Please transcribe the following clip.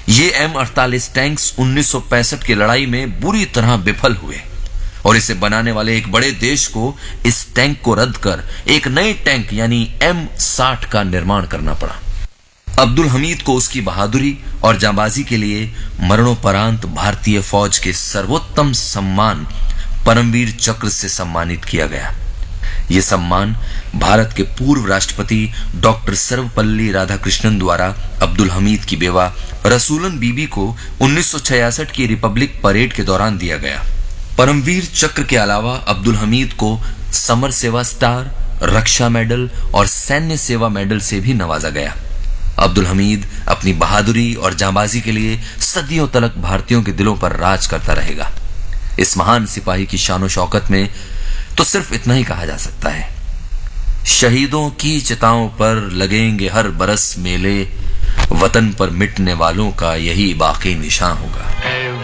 ये M48 tanks 1965 की लड़ाई में बुरी तरह विफल हुए और इसे बनाने वाले एक बड़े देश को इस टैंक को रद्द कर एक नए टैंक यानी M60 का निर्माण करना पड़ा। अब्दुल हमीद को उसकी बहादुरी और जांबाजी के लिए मरणोपरांत भारतीय फौज के सर्वोत्तम सम्मान परमवीर चक्र से सम्मानित किया गया। यह सम्मान भारत के पूर्व राष्ट्रपति डॉक्टर सर्वपल्ली राधाकृष्णन द्वारा अब्दुल हमीद की बेवा रसूलन बीबी को 1966 की रिपब्लिक परेड के दौरान दिया गया। परमवीर चक्र के अलावा अब्दुल हमीद को समर सेवा स्टार, रक्षा मेडल और सैन्य सेवा मेडल से भी नवाजा गया। अब्दुल हमीद अपनी बहादुरी और जांबाजी के लिए सदियों तक भारतीयों के दिलों पर राज करता रहेगा। इस महान सिपाही की शान और शौकत में तो सिर्फ इतना ही कहा जा सकता है, शहीदों की चिताओं पर लगेंगे हर बरस मेले, वतन पर मिटने वालों का यही बाकी निशान होगा।